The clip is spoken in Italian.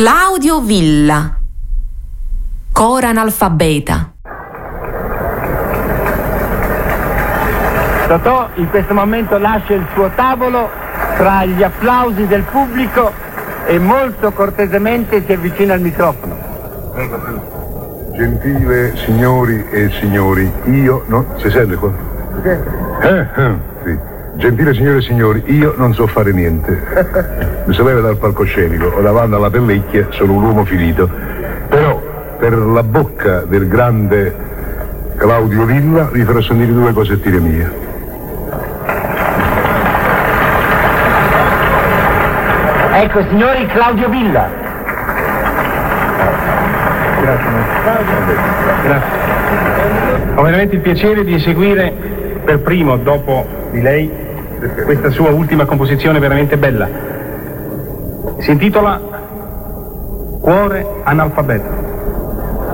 Claudio Villa, coro analfabeta. Totò in questo momento lascia il suo tavolo tra gli applausi del pubblico e molto cortesemente si avvicina al microfono. Gentile signori e signori, io non... Si sente qua? Sì. Gentile signore e signori, io non so fare niente. Mi solleva dal palcoscenico, o davanti alla pellicchia, sono un uomo finito. Però, per la bocca del grande Claudio Villa, vi farò sentire due cosettine mie. Ecco, signori, Claudio Villa. Grazie. Ho veramente il piacere di eseguire per primo, dopo di lei, questa sua ultima composizione veramente bella. Si intitola Cuore analfabeto.